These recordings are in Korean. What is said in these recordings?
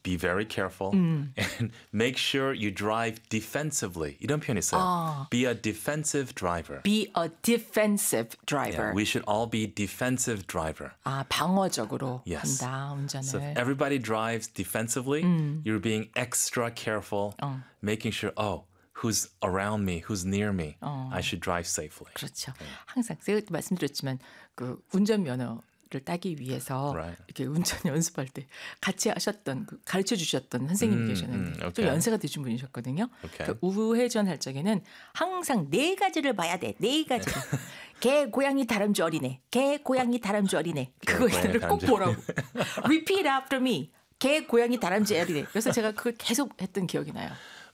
be very careful and make sure you drive defensively. 이런 표현이 있어요. Be a defensive driver. Be a defensive driver. Yeah, we should all be defensive driver. 아, 방어적으로 Yes. 한다, 운전을. So if everybody drives defensively, you're being extra careful, making sure, who's around me, who's near me, I should drive safely. 그렇죠. 항상 제가 말씀드렸지만 그 운전면허를 따기 위해서 Right. 이렇게 운전 연습할 때 같이 하셨던 가르쳐 주셨던 선생님이 계셨는데 좀 okay. 연세가 되신 분이셨거든요. Okay. 그 우회전 할 적에는 항상 네 가지를 봐야 돼. 네 가지를. 개, 고양이, 다람쥐, 어린애. 개, 고양이, 다람쥐, 어린애. 그거를 꼭 보라고. Repeat after me. 개, 고양이, 다람쥐, 어린애. 그래서 제가 그걸 계속 했던 기억이 나요.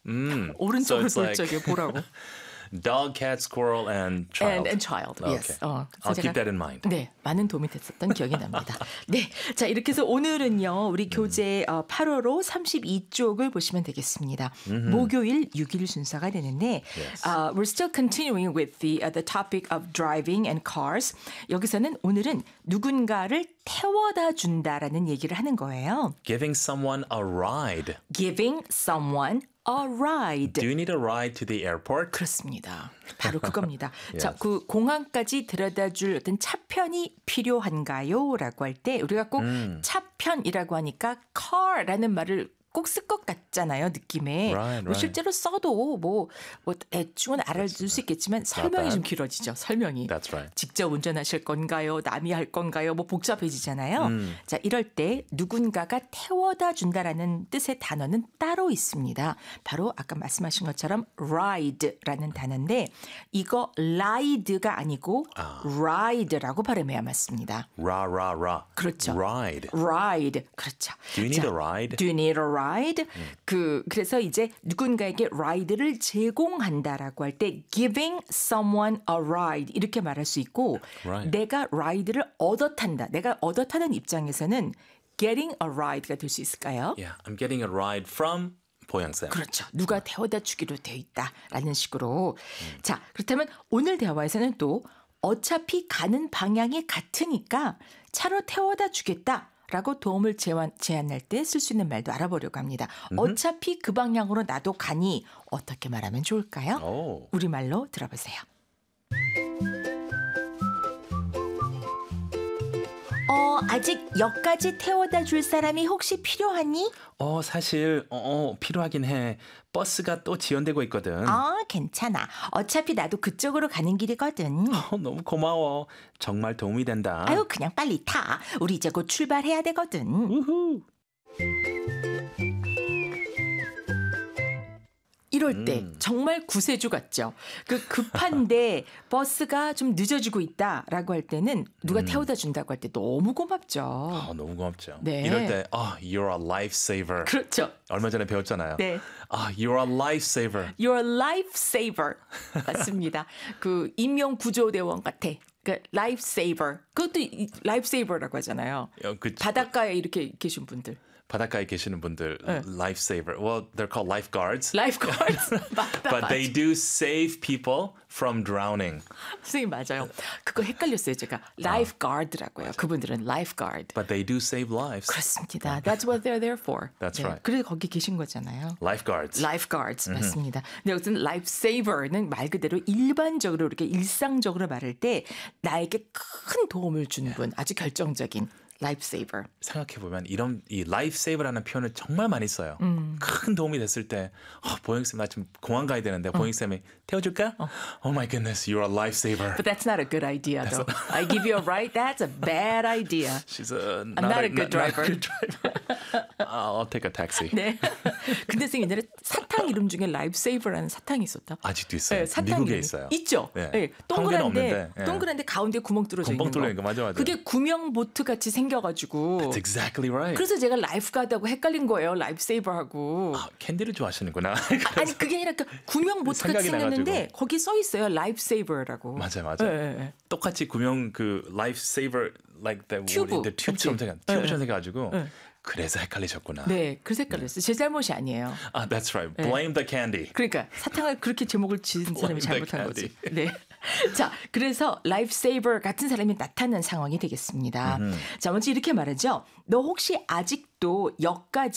오른쪽을 So 볼 적에 보라고. Dog, cat, squirrel, and child. And child, yes. Okay. I'll keep that in mind. 네, 많은 도움이 됐었던 기억이 납니다. 네, 자 이렇게 해서 오늘은요, 우리 교재 8호로 32쪽을 보시면 되겠습니다. 목요일 6일 순서가 되는데, Yes. we're still continuing with the topic of driving and cars. 여기서는 오늘은 누군가를 태워다 준다라는 얘기를 하는 거예요. Giving someone a ride. Giving someone a ride. Do you need a ride to the airport? 그렇습니다. 바로 그겁니다. Yes. 자, 그 공항까지 데려다줄 어떤 차편이 필요한가요? 라고 할 때 우리가 꼭 차편이라고 하니까 car라는 말을 꼭 쓸 것 같잖아요, 느낌에. Right, 뭐 right. 실제로 써도 뭐 대충은 알아줄 수 있겠지만 설명이 좀 길어지죠, 설명이. That's right. 직접 운전하실 건가요? 남이 할 건가요? 뭐 복잡해지잖아요. 자, 이럴 때 누군가가 태워다 준다라는 뜻의 단어는 따로 있습니다. 바로 아까 말씀하신 것처럼 ride라는 단어인데 이거 ride가 아니고 ride라고 발음해야 맞습니다. Ra. 그렇죠. Ride. ride. 그렇죠. Do you need 자, a ride? Do you need a ride? 그래서 이제 누군가에게 라이드를 제공한다라고 할 때 giving someone a ride 이렇게 말할 수 있고 Right. 내가 라이드를 얻어 탄다. 내가 얻어 타는 입장에서는 getting a ride가 될 수 있을까요? Yeah, I'm getting a ride from 보양쌤. 그렇죠. 누가 태워다 주기로 되어 있다라는 식으로. 자, 그렇다면 오늘 대화에서는 또 어차피 가는 방향이 같으니까 차로 태워다 주겠다. 라고 도움을 제안할 때 쓸 수 있는 말도 알아보려고 합니다. 어차피 그 방향으로 나도 가니 어떻게 말하면 좋을까요? 오. 우리말로 들어보세요. 아직 역까지 태워다 줄 사람이 혹시 필요하니? 사실 필요하긴 해. 버스가 또 지연되고 있거든. 괜찮아. 어차피 나도 그쪽으로 가는 길이거든. 너무 고마워. 정말 도움이 된다. 아유, 그냥 빨리 타. 우리 이제 곧 출발해야 되거든. 우후. 이럴 때 정말 구세주 같죠. 그 급한데 버스가 좀 늦어지고 있다라고 할 때는 누가 태워다 준다고 할 때 너무 고맙죠. 너무 고맙죠. 네. 이럴 때 you're a lifesaver. 그렇죠. 얼마 전에 배웠잖아요. 네. You're a lifesaver. You're a lifesaver. 맞습니다. 그 인명구조대원 같아. 그 lifesaver. 그것도 lifesaver라고 하잖아요. 바닷가에 이렇게 계신 분들. 바닷가에 계시는 분들, lifesaver. Well, they're called lifeguards. Lifeguards. 맞다, But 맞다. they do save people from drowning. 선생님 맞아요. 그거 헷갈렸어요 제가. Lifeguard라고 해요. 그분들은 lifeguard. But they do save lives. 그렇습니다. That's what they're there for. That's right. 그래서 거기 계신 거잖아요. Lifeguards. Lifeguards 맞습니다. 근데 여기서는 lifesaver는 말 그대로 일반적으로 이렇게 일상적으로 말할 때 나에게 큰 도움을 주는 분, 아주 결정적인 lifesaver. 생각해보면 이 lifesaver라는 표현을 정말 많이 써요. 큰 도움이 됐을 때 보영쌤 나 지금 공항 가야 되는데 보영쌤이 태워줄까? Oh my goodness, you're a lifesaver. But that's not a good idea though. I give you a ride, that's a bad idea. She's I'm not a good driver. Not a good driver. I'll take a taxi. 네. 근데 선생님 옛날에 사탕 이름 중에 lifesaver라는 사탕이 있었다. 아직도 있어요. 네, 사탕 미국에 이름이. 있어요. 있죠. 네. 네. 한국에는 없는데, 동그란데 가운데 구멍 뚫어져 있는 거. 뚫려 있는 거 맞아. 그게 구명 보트 같이 생겨가지고. That's exactly right. 그래서 제가 라이프가드하고 헷갈린 거예요. 라이프세이버하고. 캔디를 좋아하시는구나. 아니 그게 아니라 구명 보트 같이 생겼는데 거기 써 있어요. 라이프세이버라고. 맞아요. 네. 똑같이 구명 lifesaver like the 튜브. 튜브처럼 생겨가지고 그래서 헷갈리셨구나. 네, 그래서 헷갈렸어요. 제 잘못이 아니에요. That's right. Blame the candy. 그러니까 사탕을 그렇게 제목을 지은 사람이 잘못한 거지. candy. 네. 자, 그래서 lifesaver 같은 사람이 나타난 상황이 되겠습니다. 자, 먼저 이렇게 말하죠. 너 혹시 아직도 역까지